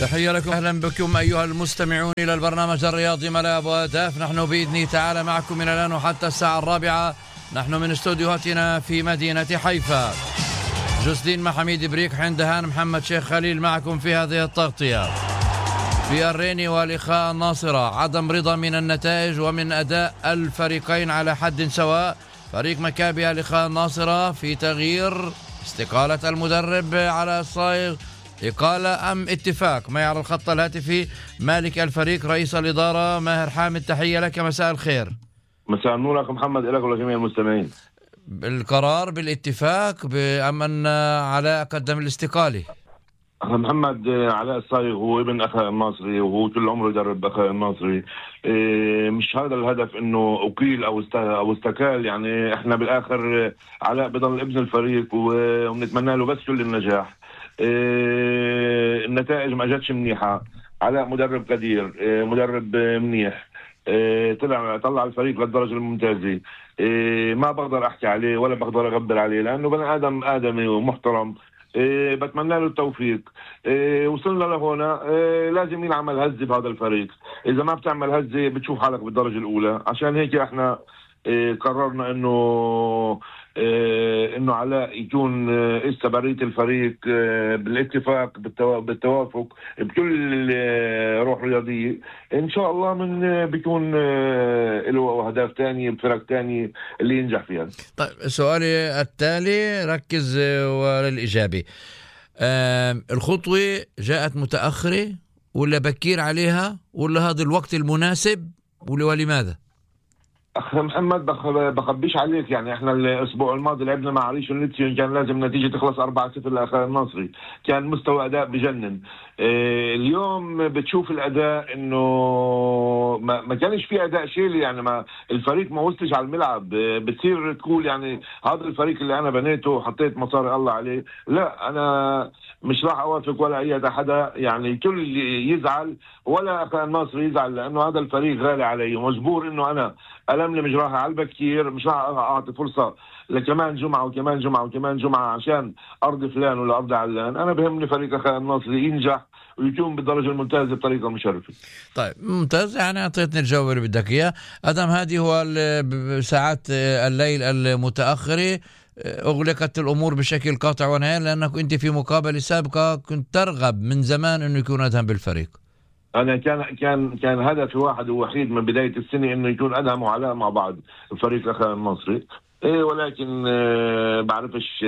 تحية لكم، أهلا بكم أيها المستمعون إلى البرنامج الرياضي ملاعب وأهداف. نحن بإذن تعالى معكم من الآن وحتى الساعة 4. نحن من استوديوهاتنا في مدينة حيفا. جوزدين محميد بريك، حندهان محمد شيخ خليل معكم في هذه التغطية. في الريني والإخاء الناصرة عدم رضا من النتائج ومن أداء الفريقين على حد سواء. فريق مكابي الإخاء الناصرة في تغيير استقالة المدرب على الصايغ، إقالة أم اتفاق؟ معي على الخط الهاتفي مالك الفريق رئيس الإدارة ماهر حامد. تحية لك، مساء الخير. مساء النور أخي محمد، لك ولجميع المستمعين. القرار بالاتفاق أم أن علاء قدم الاستقالة؟ أخي محمد، علاء الصايغ هو ابن أخي الناصري وهو طول عمره يدرب أخي الناصري. مش هذا الهدف إنه أقيل أو استقال. يعني إحنا بالآخر علاء بضل ابن الفريق ونتمنى له بس كل النجاح. النتائج ما جاتش منيحة. علاء مدرب قدير، مدرب منيح، طلع الفريق للدرجة الممتازة. ما بقدر أحكي عليه ولا بقدر أغبر عليه لأنه بني آدم آدمي ومحترم. بتمنى له التوفيق. وصلنا لهنا، لازم ينعمل هزة بهذا الفريق. إذا ما بتعمل هزة بتشوف حالك بالدرجة الأولى. عشان هيك إحنا قررنا انه علاء يكون استبرية الفريق بالاتفاق بالتوافق بكل روح رياضية. ان شاء الله من بيكون له اهداف تانية بفرق تانية اللي ينجح فيها. طيب، سؤالي التالي ركز وللإجابة. الخطوة جاءت متأخرة ولا بكير عليها ولا هذا الوقت المناسب ولماذا؟ أخي محمد، بخبيش عليك. يعني احنا الاسبوع الماضي لعبنا مع عريش ونتيجة كان لازم نتيجة تخلص 4-0 لأخي الناصري. كان مستوى اداء بجنن. اليوم بتشوف الاداء انه ما كانش في اداء شيلي. يعني ما الفريق ما وصلش على الملعب. بتصير تقول يعني هذا الفريق اللي انا بنيته وحطيت مصاري الله عليه. لا، انا مش راح اوافق ولا اي حدا. يعني كل اللي يزعل ولا اخي الناصري يزعل لانه هذا الفريق غالي علي ومجبور انه انا ألم مش راح على البكير. مش راح أعطي فرصة لكمان جمعة وكمان جمعة وكمان جمعة عشان أرضي فلان ولا أرضي علان. أنا بهمني فريق أخي الناصري ينجح ويكون بالدرجة الممتازة بطريقة مشرفة. طيب، ممتاز. يعني أعطيتني الجواب اللي بدك إياه. أدم هذه هو ساعات الليل المتأخرة أغلقت الأمور بشكل قاطع ونهائي، لأنك أنت في مقابلة سابقة كنت ترغب من زمان أنه يكون أدهم بالفريق. أنا كان هدفي واحد ووحيد من بداية السنة إنه يكون أدهم وعلاء مع بعض الفريق أخي الناصري. ولكن بعرفش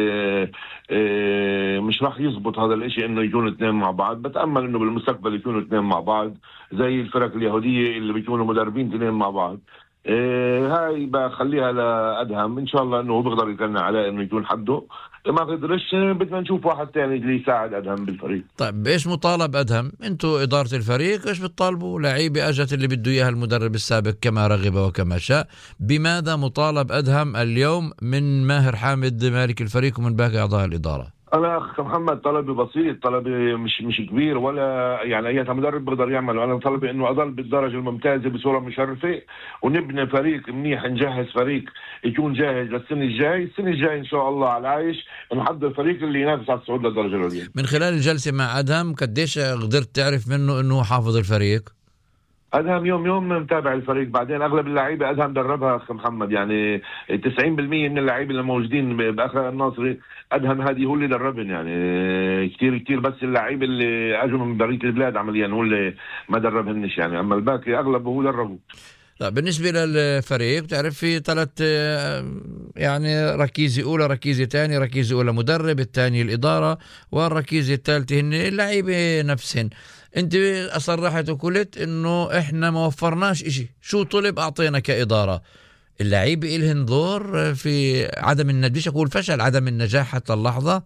مش راح يزبط هذا الاشي انه يكونوا اثنين مع بعض. بتأمل انه بالمستقبل يكونوا اثنين مع بعض زي الفرق اليهودية اللي بيكونوا مدربين اثنين مع بعض. هاي بخليها لأدهم. ان شاء الله انه هو بيقدر يقنع علاء انه يكون حده. ما قدرش بدنا نشوف واحد تاني اللي يساعد أدهم بالفريق. طيب، ايش مطالب أدهم؟ انتوا إدارة الفريق ايش بتطالبوا؟ لعيبة اجت اللي بده اياها المدرب السابق كما رغب وكما شاء. بماذا مطالب أدهم اليوم من ماهر حامد مالك الفريق ومن باقي أعضاء الإدارة؟ أنا أخ محمد طلبي بسيط، طلبي مش كبير ولا يعني أي مدرب بقدر يعمل. أنا طلبي إنه أضل بالدرجة الممتازة بصورة مشرفة ونبني فريق منيح، نجهز فريق يكون جاهز للسنة الجاي. السنة الجاي إن شاء الله على العايش نحضر فريق اللي ينافس على الصعود للدرجة العليا. من خلال الجلسة مع أدهم قديش قدرت تعرف منه إنه حافظ الفريق؟ أدهم يوم متابع الفريق. بعدين أغلب اللعيبة أدهم دربها أخ محمد. يعني 90% من اللعيبة اللي موجودين بأخي الناصري أدهم هذه هو اللي دربهم. يعني كتير بس اللعيبة اللي أجوا من برية البلاد عمليا هو اللي ما دربهنش. يعني أما الباقي أغلبه هو دربه. لا، بالنسبة للفريق بتعرف في 3 يعني ركيزة أولى، ركيزة ثانية، ركيزة أولى مدرب، الثاني الإدارة، والركيزة الثالثة هن اللعيبة نفسهن. انت صرحت وقلت انه احنا ما وفرناش اشي، شو طلب اعطينا كإدارة. اللعيبة إلهن دور في عدم النجاح، اقول فشل عدم النجاح حتى اللحظة.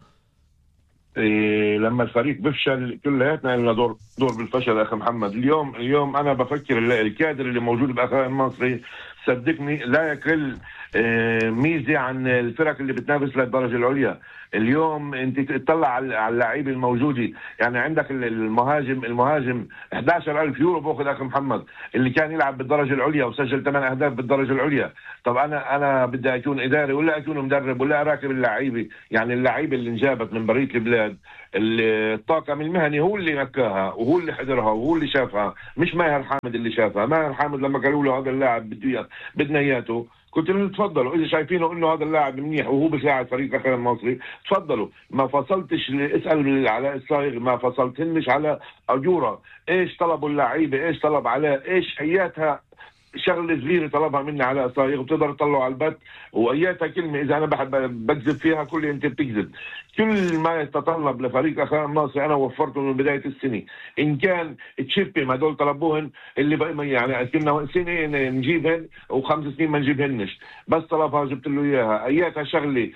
لما الفريق بفشل كلياتنا لنا دور بالفشل يا اخي محمد. اليوم انا بفكر الكادر اللي موجود باخي الناصري صدقني لا يقل ميزه عن الفرق اللي بتنافس للدرجه العليا. اليوم انت تطلع على اللعيبه الموجوده. يعني عندك المهاجم 11,000 يورو باخذ اخي محمد اللي كان يلعب بالدرجه العليا وسجل 8 اهداف بالدرجه العليا. طب انا بدي اكون اداري ولا اكون مدرب ولا اراكب اللعيبه؟ يعني اللعيبه اللي انجابت من برية البلاد الطاقم المهني هو اللي نكاها وهو اللي حضرها وهو اللي شافها، مش ماهر حامد اللي شافها. ماهر حامد لما قالوا له هذا اللاعب بدنا اياته، قلت لهم تفضلوا، اذا شايفينه انه هذا اللاعب منيح وهو بيساعد فريق الخير المصري تفضلوا. ما فصلتش، اسال علاء الصايغ، ما فصلتنش على اجوره، ايش طلبوا اللعيبه، ايش طلب علاء، ايش اياتها شغله صغيره طلبها مني علاء الصايغ، وبتقدر تطلعوا على البث، واياتها كلمه اذا انا بحب بكذب فيها كل انت بتكذب. كل ما يتطلب لفريق الخير المصري انا وفرته من بدايه السنه. ان كان تشيبي ما دول طلبوهن اللي بقى يعني كنا سنه نجيبهن و5 سنين ما نجيبهنش، بس طلبها جبت له اياها. اياتها شغله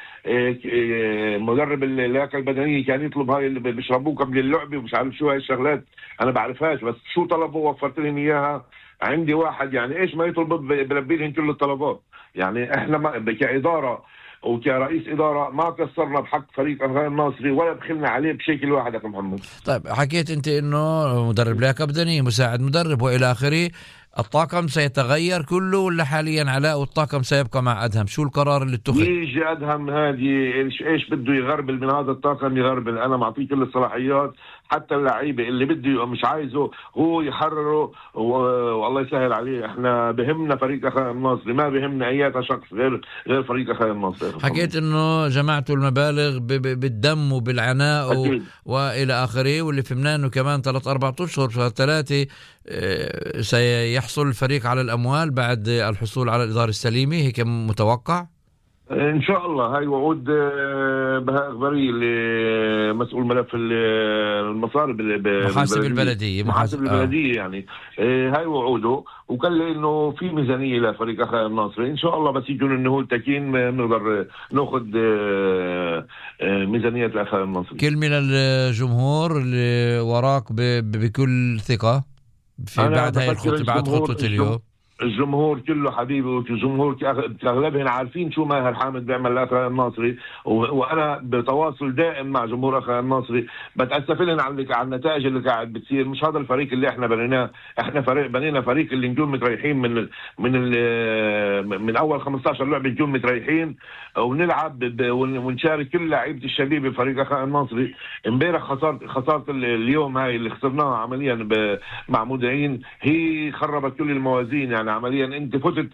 مدرب اللياقه البدنيه كان يطلب هاي اللي بيشربوه قبل اللعبه ومش عارف شو هاي الشغلات، انا بعرفهاش، بس شو طلبوا وفرت لهم اياها. عندي واحد يعني ايش ما يطلب بلبي لهم كل الطلبات. يعني احنا كاداره وكرئيس اداره ما قصرنا بحق فريق الخير المصري ولا بخلنا عليه بشكل واحد. يا محمد، طيب حكيت انت انه مدرب لياقه بدنيه، مساعد مدرب والى اخره، الطاقم سيتغير كله ولا حاليا علاء والطاقم سيبقى مع ادهم؟ شو القرار اللي اتخذ؟ يجي ادهم هذه ايش بده يغربل من هذا الطاقم يغربل، انا معطيه كل الصلاحيات، حتى اللعيبه اللي بده مش عايزه هو يحرره والله يسهل عليه. احنا بهمنا فريق الخير المصري، ما بهمنا اي شخص غير فريق الخير المصري. حكيت انه جمعتوا المبالغ بالدم وبالعناء والى اخره، واللي فهمناه انه كمان 3-4 اشهر، شهر 3 سيحصل الفريق على الاموال بعد الحصول على الاداره السليمه، هيك متوقع؟ ان شاء الله. هاي وعود بهاء اخباري اللي مسؤول ملف المصاري محاسب البلديه. محاسب البلديه يعني. هاي وعوده، وقال لي انه في ميزانيه لفريق الخير المصري ان شاء الله، بس يجون النهول تكين بنقدر ناخذ ميزانيه الخير المصري. كلمه للجمهور اللي وراك بكل ثقه في بعد هاي الخطوه، بعد خطوه اليوم. الجمهور كله حبيبي، والجمهور اغلبهم عارفين شو ماهر حامد بيعمل للخير المصري، وانا بتواصل دائم مع جمهور الخير المصري، بتاسف لهم على النتائج اللي قاعد بتصير. مش هذا الفريق اللي احنا بنيناه، احنا بنينا فريق اللي نجوم متريحين من اول 15 لعبه نجوم متريحين، ونلعب ونشارك كل لعيبه الشبيبه بفريق الخير المصري. امبارح خساره اليوم هاي اللي خسرناها عمليا مع مودعين هي خربت كل الموازين. يعني عمليا انت فتت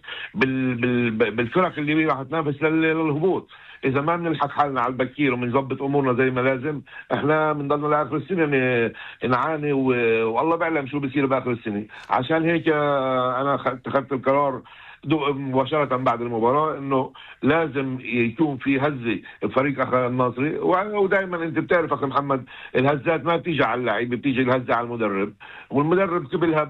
بالفرق اللي راح تنافس للهبوط. اذا ما بنلحق حالنا على البكير وبنظبط امورنا زي ما لازم، احنا بنضلنا لاخر السنه نعاني، والله بعلم شو بيصير باخر السنه. عشان هيك انا اتخذت القرار مباشرة بعد المباراة انه لازم يكون في هزة بفريق الخير المصري. ودائما انت بتعرف اخي محمد، الهزات ما بتيجي على اللعيب، بتيجي الهزة على المدرب، والمدرب قبلها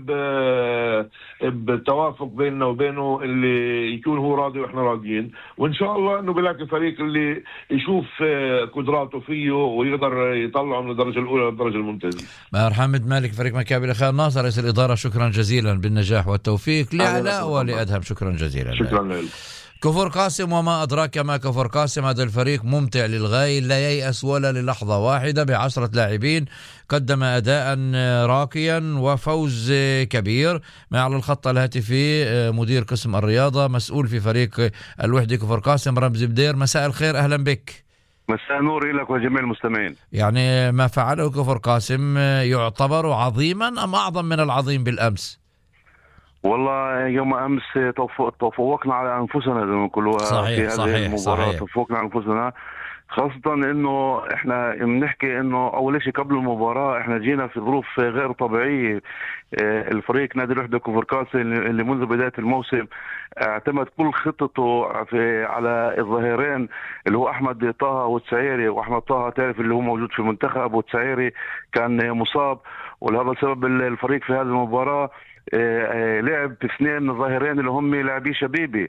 بالتوافق بيننا وبينه اللي يكون هو راضي واحنا راضيين. وان شاء الله انه بلاقي فريق اللي يشوف قدراته فيه ويقدر يطلعه من الدرجة الاولى للدرجة الممتازة. ماهر حامد مالك فريق مكابي الخير الناصر رئيس الادارة، شكرا جزيلا بالنجاح والتوفيق لعلاء ولأدهم. شكرا جزيلا. شكرا لك. كفر قاسم، وما أدراك ما كفر قاسم، هذا الفريق ممتع للغاية، لا ييأس ولا للحظة واحدة، ب10 لاعبين قدم أداء راقيا وفوز كبير. مع على الخط الهاتفي مدير قسم الرياضة مسؤول في فريق الوحدة كفر قاسم، رمزي بدير. مساء الخير، أهلا بك. مساء النور لك وجميع المستمعين. يعني ما فعله كفر قاسم يعتبر عظيما أم أعظم من العظيم بالأمس؟ والله يوم امس تفوقنا على انفسنا زي ما نقولوا في هذه المباراه. تفوقنا على انفسنا، خاصه انه احنا بنحكي انه اول شيء قبل المباراه احنا جينا في ظروف غير طبيعيه. الفريق نادي الوحده كفر قاسم اللي منذ بدايه الموسم اعتمد كل خطته على الظهيرين اللي هو احمد طه والسعيري. واحمد طه تعرف اللي هو موجود في المنتخب، والسعيري كان مصاب، ولهذا السبب الفريق في هذه المباراه لعب باثنين ظاهرين اللي هم لاعبي شبيبي.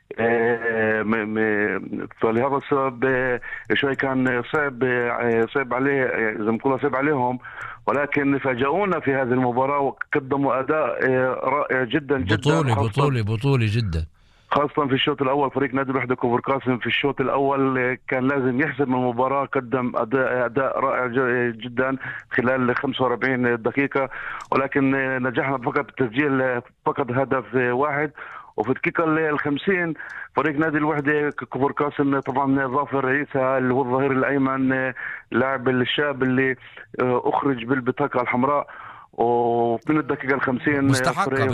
فلهذا السبب شوي كان صعب عليه، زي ما نقول صعب عليهم، ولكن فاجئونا في هذه المباراة وقدموا أداء رائع جدا جدا. بطولي جدا، خاصة في الشوط الأول. فريق نادي الوحدة كفر قاسم في الشوط الأول كان لازم يحسم المباراة، قدم أداء رائع جدا خلال 45 دقيقة، ولكن نجحنا فقط بتسجيل فقط هدف واحد. وفي الدقيقة ال50 فريق نادي الوحدة كفر قاسم طبعا ظافر عيسى اللي هو الظهير الأيمن لاعب الشاب اللي أخرج بالبطاقة الحمراء، ومن الدقيقة ال50 مستحقة